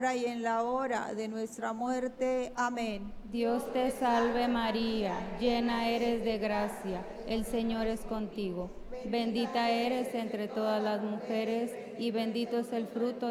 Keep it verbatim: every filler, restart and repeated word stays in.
y en la hora de nuestra muerte. Amén. Dios te salve María, llena eres de gracia, el Señor es contigo. Bendita eres entre todas las mujeres y bendito es el fruto